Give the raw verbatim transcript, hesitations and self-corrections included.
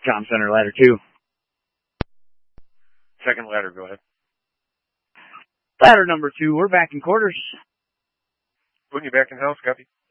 Tom Center, ladder two. Second ladder, go ahead. Ladder number two, we're back in quarters. Putting you back in house, copy.